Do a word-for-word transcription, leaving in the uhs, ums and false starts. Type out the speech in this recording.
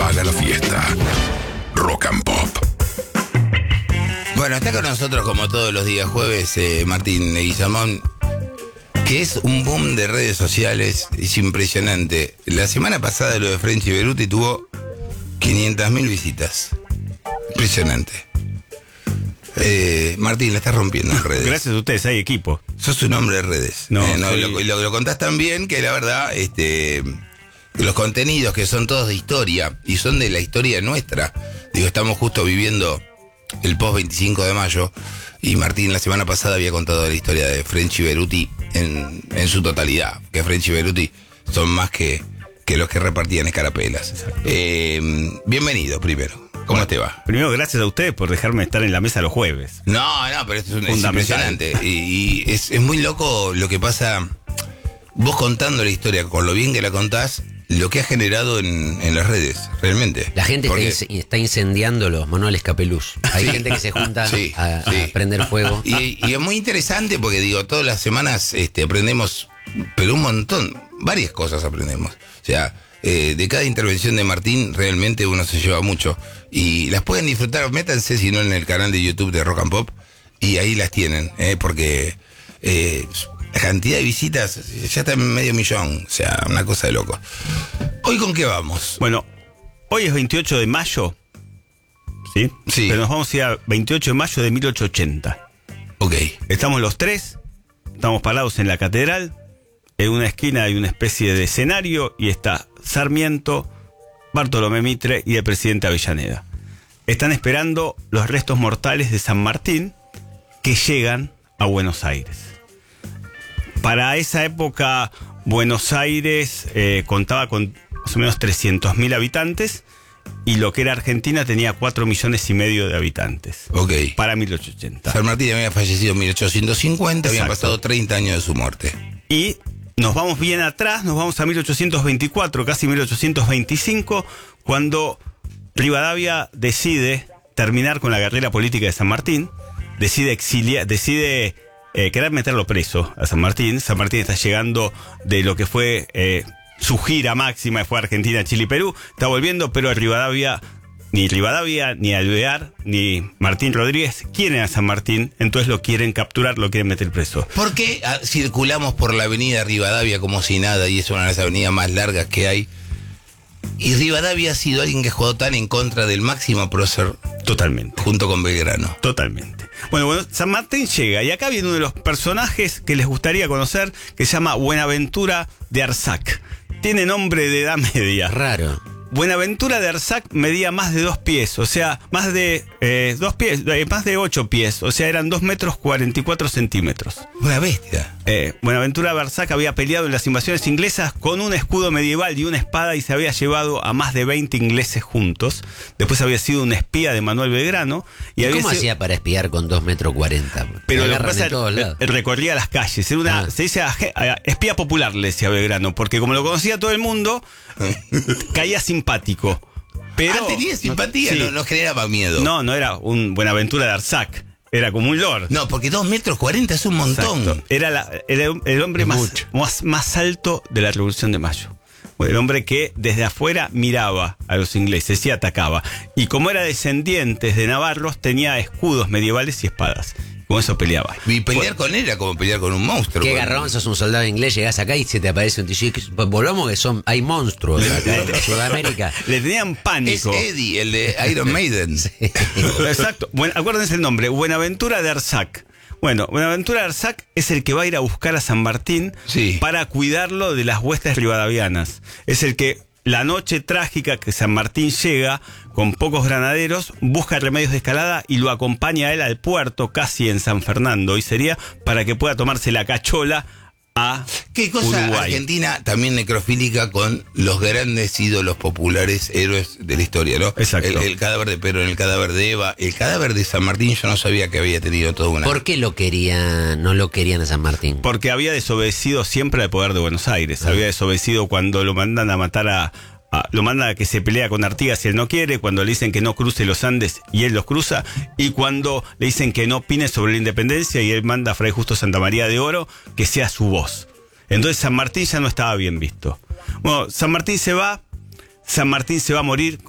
apaga la fiesta. Rock and Pop. Bueno, está con nosotros como todos los días jueves eh, Martín Leguizamón, que es un boom de redes sociales, es impresionante. La semana pasada lo de Frenchy Beruti tuvo quinientas mil visitas. Impresionante. Eh, Martín, la estás rompiendo en redes. Gracias a ustedes, hay equipo. Sos un hombre de redes. No, eh, no soy... lo, lo, lo contás tan bien que la verdad, este, los contenidos que son todos de historia y son de la historia nuestra. Digo, estamos justo viviendo el post veinticinco de mayo y Martín la semana pasada había contado la historia de Frenchy Beruti en, en su totalidad. Que Frenchy Beruti son más que, que los que repartían escarapelas. Eh, bienvenido primero. ¿Cómo bueno, te va? Primero, gracias a ustedes por dejarme estar en la mesa los jueves. No, no, pero esto es, es impresionante. Y, y es, es muy loco lo que pasa. Vos contando la historia, con lo bien que la contás, lo que ha generado en, en las redes, realmente. La gente Porque... está, está incendiando los manuales Capeluz. Hay sí. gente que se junta sí, a, sí. a prender fuego. Y, y es muy interesante porque, digo, todas las semanas este, aprendemos, pero un montón, varias cosas aprendemos. O sea, eh, de cada intervención de Martín, realmente uno se lleva mucho. Y las pueden disfrutar, métanse si no en el canal de YouTube de Rock and Pop, y ahí las tienen, eh, porque... Eh, la cantidad de visitas ya está en medio millón. O sea, una cosa de loco. ¿Hoy con qué vamos? Bueno, hoy es veintiocho de mayo. ¿Sí? Sí. Pero nos vamos a ir a veintiocho de mayo de mil ochocientos ochenta. Ok. Estamos los tres. Estamos parados en la catedral. En una esquina hay una especie de escenario. Y está Sarmiento, Bartolomé Mitre y el presidente Avellaneda. Están esperando los restos mortales de San Martín que llegan a Buenos Aires. Para esa época, Buenos Aires eh, contaba con más o menos trescientos mil habitantes y lo que era Argentina tenía cuatro millones y medio de habitantes. Ok. Para mil ochocientos ochenta. San Martín había fallecido en mil ochocientos cincuenta, habían pasado treinta años de su muerte. Y nos vamos bien atrás, nos vamos a mil ochocientos veinticuatro, casi mil ochocientos veinticinco, cuando Rivadavia decide terminar con la carrera política de San Martín, decide exiliar, decide... Eh, querer meterlo preso a San Martín. San Martín está llegando de lo que fue eh, su gira máxima, fue Argentina, Chile y Perú. Está volviendo, pero Rivadavia, ni Rivadavia, ni Alvear, ni Martín Rodríguez quieren a San Martín, entonces lo quieren capturar, lo quieren meter preso. ¿Por qué ah, circulamos por la avenida Rivadavia como si nada y es una de las avenidas más largas que hay? Y Rivadavia ha sido alguien que ha jugado tan en contra del máximo prócer. Totalmente. Junto con Belgrano. Totalmente. Bueno, bueno, San Martín llega y acá viene uno de los personajes que les gustaría conocer, que se llama Buenaventura de Arzac. Tiene nombre de edad media. Raro. Buenaventura de Arzac medía más de dos pies, o sea, más de eh, dos pies, eh, más de ocho pies, o sea, eran dos metros cuarenta y cuatro centímetros. Una bestia. Eh, Buenaventura de Arzac había peleado en las invasiones inglesas con un escudo medieval y una espada y se había llevado a más de veinte ingleses juntos. Después había sido un espía de Manuel Belgrano. ¿Y, y cómo había hacía para espiar con dos metros cuarenta? Pero lo que pasa es que recorría las calles. Era una, ah. se dice espía popular, le decía Belgrano, porque como lo conocía todo el mundo, caía simpático. Pero, ah, tenía simpatía, no, sí. no, no generaba miedo. No, no era un Buenaventura de Arzac. Era como un lord. No, porque dos metros cuarenta es un montón. Exacto. Era, la, era el hombre más, más, más alto de la Revolución de Mayo. El hombre que desde afuera miraba a los ingleses y atacaba. Y como era descendiente de navarros, tenía escudos medievales y espadas. Con eso peleaba. Y pelear con él era como pelear con un monstruo. Qué garrón, sos un soldado inglés, llegás acá y se te aparece un tío. Volvamos que son, hay monstruos acá en Sudamérica. Le tenían pánico. Es Eddie, el de Iron Maiden. Sí. Exacto. Bueno, acuérdense el nombre, Buenaventura de Arzac. Bueno, Buenaventura de Arzac es el que va a ir a buscar a San Martín sí. para cuidarlo de las huestes rivadavianas. Es el que la noche trágica que San Martín llega con pocos granaderos, busca remedios de escalada y lo acompaña a él al puerto, casi en San Fernando, y sería para que pueda tomarse la cachola a ¿Qué cosa Uruguay? Argentina también necrofílica con los grandes ídolos populares, héroes de la historia, ¿no? Exacto. El, el cadáver de Perón, el cadáver de Eva, el cadáver de San Martín, yo no sabía que había tenido toda una... ¿Por qué lo querían, no lo querían a San Martín? Porque había desobedecido siempre al poder de Buenos Aires. Ah. Había desobedecido cuando lo mandan a matar a... Ah, lo manda a que se pelea con Artigas si él no quiere, cuando le dicen que no cruce los Andes y él los cruza, y cuando le dicen que no opine sobre la independencia y él manda a Fray Justo Santamaría de Oro que sea su voz. Entonces San Martín ya no estaba bien visto. Bueno, San Martín se va, San Martín se va a morir